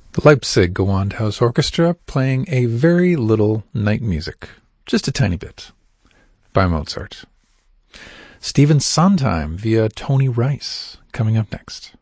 The Leipzig Gewandhaus Orchestra playing a very little night music, just a tiny bit, by Mozart. Stephen Sondheim via Tony Rice coming up next.